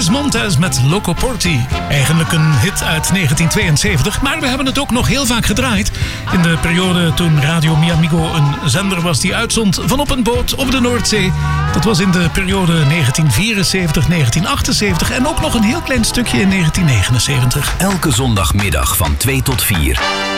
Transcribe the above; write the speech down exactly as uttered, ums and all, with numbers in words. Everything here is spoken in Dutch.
Chris Montez met Loco Porti. Eigenlijk een hit uit negentien tweeënzeventig, maar we hebben het ook nog heel vaak gedraaid. In de periode toen Radio Mi Amigo een zender was die uitzond van op een boot op de Noordzee. Dat was in de periode negentien vierenzeventig, negentien achtenzeventig en ook nog een heel klein stukje in negentien negenenzeventig. Elke zondagmiddag van twee tot vier.